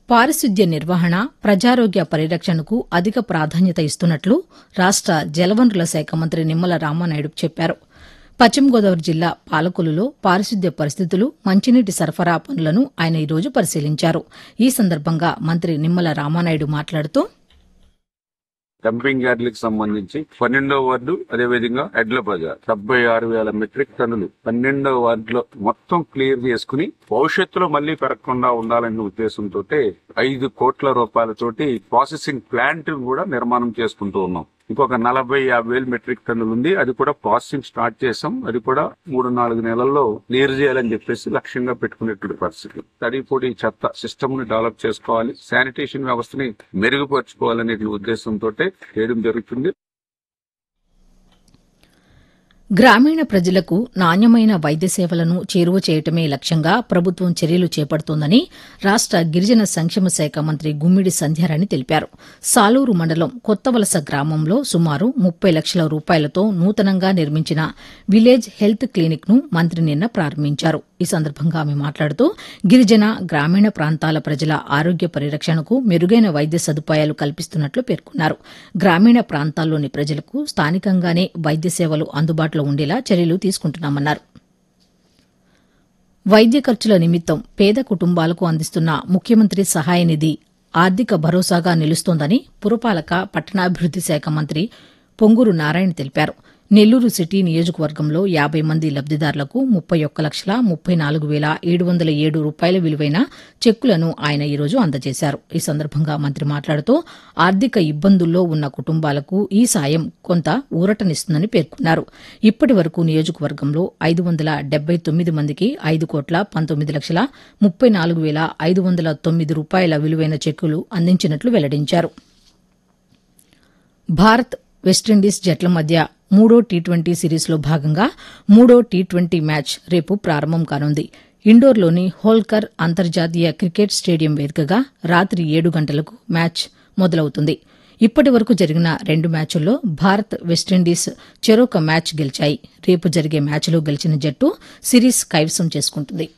పారిశుద్ధ్య నిర్వహణ, ప్రజారోగ్య పరిరక్షణకు అధిక ప్రాధాన్యత ఇస్తున్నట్లు రాష్ట జలవనరుల శాఖ మంత్రి నిమ్మల రామానాయుడు చెప్పారు. పశ్చిమ గోదావరి జిల్లా పాలకొల్లులో పారిశుద్ధ్య పరిస్థితులు, మంచినీటి సరఫరా పనులను ఆయన ఈరోజు పరిశీలించారు. ఈ సందర్భంగా మంత్రి నిమ్మల రామానాయుడు మాట్లాడుతూ డంపింగ్ యార్డులకు సంబంధించి 12వ వార్డు అదేవిధంగా ఎడ్ల బజార్ 76,000 మెట్రిక్ టన్నులు 12వ వార్డులో మొత్తం క్లియర్ చేసుకుని భవిష్యత్తులో మళ్లీ పెరగకుండా ఉండాలనే ఉద్దేశంతో 5 కోట్ల రూపాయలతోటి ప్రాసెసింగ్ ప్లాంట్ కూడా నిర్మాణం చేసుకుంటూ ఉన్నాం. ఇంకొక 40,000-50,000 మెట్రిక్ టన్నులు ఉంది. అది కూడా ప్రాసెసింగ్ స్టార్ట్ చేసాం. అది కూడా 3-4 నెలల్లో క్లియర్ చేయాలని చెప్పేసి లక్ష్యంగా పెట్టుకునేటువంటి పరిస్థితి. తడి పొడి చెత్త సిస్టమ్ ని డెవలప్ చేసుకోవాలి, శానిటేషన్ వ్యవస్థని మెరుగుపరుచుకోవాలనే ఉద్దేశంతో చేయడం జరుగుతుంది. గ్రామీణ ప్రజలకు నాణ్యమైన వైద్య సేవలను చేరువ చేయటమే లక్ష్యంగా ప్రభుత్వం చర్యలు చేపడుతోందని రాష్ట గిరిజన సంక్షేమ శాఖ మంత్రి గుమ్మిడి సంధ్యారాణి తెలిపారు. సాలూరు మండలం కొత్తవలస గ్రామంలో సుమారు 30 లక్షల రూపాయలతో నూతనంగా నిర్మించిన విలేజ్ హెల్త్ క్లినిక్ ను మంత్రి నిన్న ప్రారంభించారు. ఈ సందర్భంగా ఆమె మాట్లాడుతూ గిరిజన, గ్రామీణ ప్రాంతాల ప్రజల ఆరోగ్య పరిరక్షణకు మెరుగైన వైద్య సదుపాయాలు కల్పిస్తున్నట్లు పేర్కొన్నారు. గ్రామీణ ప్రాంతాల్లోని ప్రజలకు స్థానికంగానే వైద్య సేవలు అందుబాటులో ఉండేలా చర్యలు తీసుకుంటున్నామన్నారు. వైద్య ఖర్చుల నిమిత్తం పేద కుటుంబాలకు అందిస్తున్న ముఖ్యమంత్రి సహాయ నిధి ఆర్థిక భరోసాగా నిలుస్తోందని పురపాలక, పట్టణాభివృద్ది శాఖ మంత్రి పొంగూరు నారాయణ తెలిపారు. నెల్లూరు సిటీ నియోజకవర్గంలో 50 మంది లబ్దిదారులకు 31,34,707 రూపాయల విలువైన చెక్కులను ఆయన ఈరోజు అందజేశారు. ఈ సందర్భంగా మంత్రి మాట్లాడుతూ ఆర్థిక ఇబ్బందుల్లో ఉన్న కుటుంబాలకు ఈ సాయం కొంత ఊరటనిస్తుందని పేర్కొన్నారు. ఇప్పటి వరకు నియోజకవర్గంలో 579 మందికి 5,19,34,509 రూపాయల విలువైన చెక్కులు అందించినట్లు వెల్లడించారు. భారత్, వెస్టిండీస్ జట్ల మధ్య 3వ టీ20 సిరీస్లో భాగంగా 3వ టీ20 మ్యాచ్ రేపు ప్రారంభం కానుంది. ఇండోర్లోని హోల్కర్ అంతర్జాతీయ క్రికెట్ స్టేడియం వేదికగా రాత్రి 7 గంటలకు మ్యాచ్ మొదలవుతుంది. ఇప్పటి వరకు జరిగిన 2 మ్యాచుల్లో భారత్, వెస్టిండీస్ చెరొక మ్యాచ్ గెలిచాయి. రేపు జరిగే మ్యాచ్లో గెలిచిన జట్టు సిరీస్ కైవసం చేసుకుంటుంది.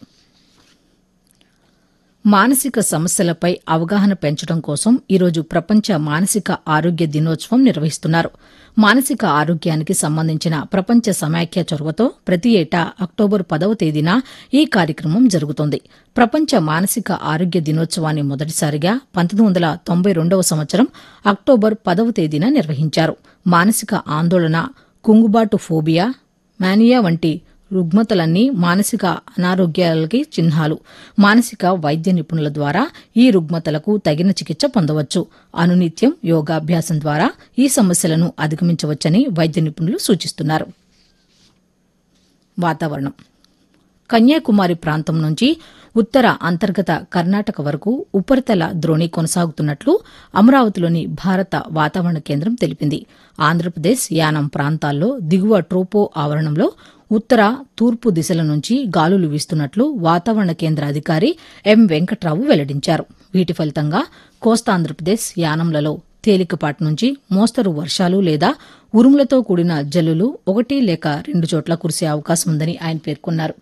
మానసిక సమస్యలపై అవగాహన పెంచడం కోసం ఈరోజు ప్రపంచ మానసిక ఆరోగ్య దినోత్సవం నిర్వహిస్తున్నారు. మానసిక ఆరోగ్యానికి సంబంధించిన ప్రపంచ సమాఖ్య చొరవతో ప్రతి ఏటా అక్టోబర్ 10వ తేదీన ఈ కార్యక్రమం జరుగుతోంది. ప్రపంచ మానసిక ఆరోగ్య దినోత్సవాన్ని మొదటిసారిగా 1992వ సంవత్సరం అక్టోబర్ 10వ తేదీన నిర్వహించారు. మానసిక ఆందోళన, కుంగుబాటు ఫోబియా, మానియా వంటి రుగ్మతలన్నీ మానసిక అనారోగ్యాలకి చిహ్నాలు. మానసిక వైద్య నిపుణుల ద్వారా ఈ రుగ్మతలకు తగిన చికిత్స పొందవచ్చు. అనునిత్యం యోగాభ్యాసం ద్వారా ఈ సమస్యలను అధిగమించవచ్చని వైద్య నిపుణులు సూచిస్తున్నారు. వాతావరణం. కన్యాకుమారి ప్రాంతం నుంచి ఉత్తర అంతర్గత కర్ణాటక వరకు ఉపరితల ద్రోణి కొనసాగుతున్నట్లు అమరావతిలోని భారత వాతావరణ కేంద్రం తెలిపింది. ఆంధ్రప్రదేశ్, యానం ప్రాంతాల్లో దిగువ ట్రోపో ఆవరణంలో ఉత్తర, తూర్పు దిశల నుంచి గాలులు వీస్తున్నట్లు వాతావరణ కేంద్ర అధికారి ఎం వెంకట్రావు వెల్లడించారు. వీటి ఫలితంగా కోస్తాంధ్రప్రదేశ్, యానంలలో తేలికపాటి నుంచి మోస్తరు వర్షాలు లేదా ఉరుములతో కూడిన జల్లులు 1 లేక 2 చోట్ల కురిసే అవకాశం ఉందని ఆయన పేర్కొన్నారు.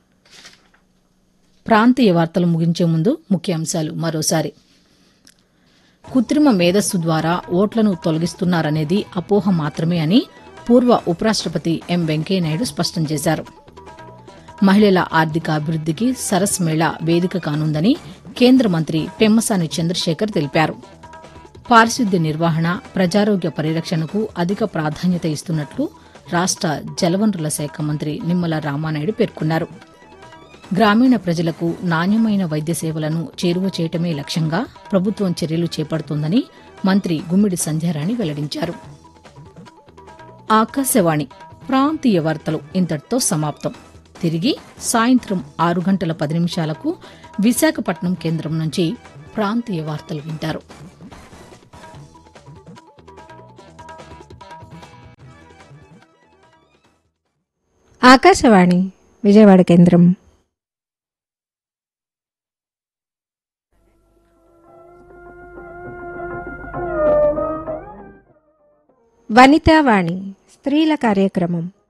ప్రాంతీయ వార్తలు ముగించే ముందు ముఖ్యాంశాలు మరోసారి. కృత్రిమ మేధస్సు ద్వారా ఓట్లను తొలగిస్తున్నారనేది అపోహ మాత్రమే అని పూర్వ ఉపరాష్టపతి ఎం వెంకయ్యనాయుడు స్పష్టం చేశారు. మహిళల ఆర్థిక అభివృద్దికి సరస్ మేళా వేదిక కానుందని కేంద్ర మంత్రి పెమ్మసాని చంద్రశేఖర్ తెలిపారు. పారిశుద్ధ్య నిర్వహణ, ప్రజారోగ్య పరిరక్షణకు అధిక ప్రాధాన్యత ఇస్తున్నట్లు రాష్ట జలవనరుల శాఖ మంత్రి నిమ్మల రామానాయుడు పేర్కొన్నారు. గ్రామీణ ప్రజలకు నాణ్యమైన వైద్య సేవలను చేరువ చేయటమే లక్ష్యంగా ప్రభుత్వం చర్యలు చేపడుతోందని మంత్రి గుమ్మిడి సంధ్యారాణి వెల్లడించారు. ఆకాశవాణి ప్రాంతీయ వార్తలు ఇంతటితో సమాప్తం. తిరిగి సాయంత్రం 6:10 విశాఖపట్నం కేంద్రం నుంచి ప్రాంతీయ వార్తలు వింటారు. ఆకాశవాణి విజయవాడ కేంద్రం. వనితావాణి స్త్రీల కార్యక్రమం.